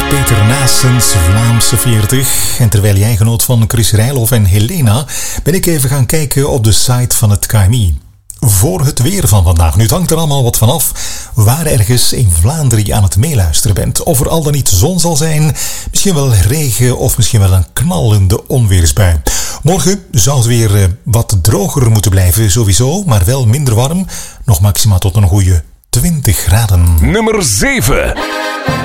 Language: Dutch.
Peter Naessens Vlaamse 40. En terwijl jij genoot van Chris Rijloff en Helena, ben ik even gaan kijken op de site van het KMI. Voor het weer van vandaag. Nu, het hangt er allemaal wat vanaf waar ergens in Vlaanderen je aan het meeluisteren bent. Of er al dan niet zon zal zijn, misschien wel regen of misschien wel een knallende onweersbui. Morgen zou het weer wat droger moeten blijven sowieso, maar wel minder warm. Nog maximaal tot een goede 20 graden. Nummer 7.